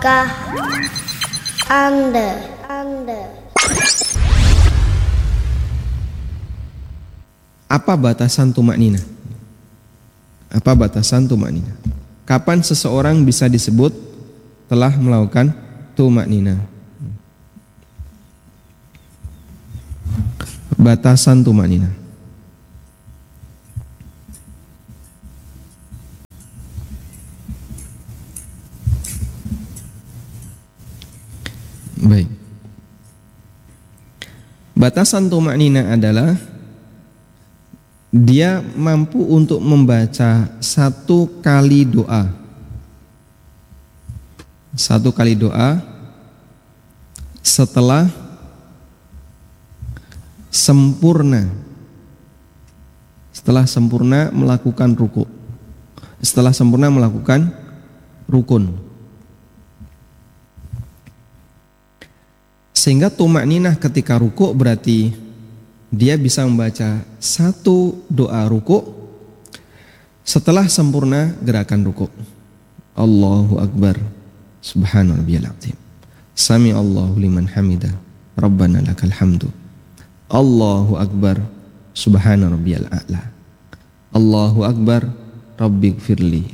Kah Anda Apa batasan tumaknina? Apa batasan tumaknina? Kapan seseorang bisa disebut telah melakukan tumaknina? Batasan tumaknina. Baik. Batasan tumaknina adalah dia mampu untuk membaca satu kali doa setelah sempurna melakukan ruku, setelah sempurna melakukan rukun. Sehingga tumakninah ketika ruku berarti dia bisa membaca satu doa ruku setelah sempurna gerakan ruku. Allahu Akbar, Subhana rabbiyal azim, Sami Allahu liman hamidah, Rabbana lakal hamdu, Allahu Akbar, Subhana rabbiyal a'la, Allahu Akbar, Rabbighfirli.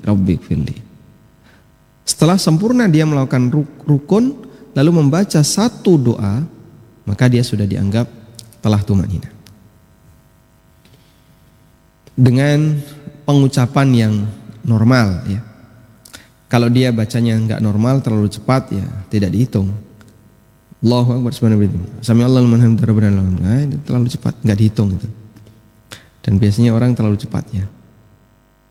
Setelah sempurna dia melakukan rukun lalu membaca satu doa, maka dia sudah dianggap telah tumaknina. Dengan pengucapan yang normal ya. Kalau dia bacanya enggak normal, terlalu cepat ya tidak dihitung. Allahu Akbar subhanallahi sami Allahu liman hamidah rabbana lakal hamd. Terlalu cepat enggak dihitung itu. Dan biasanya orang terlalu cepat ya.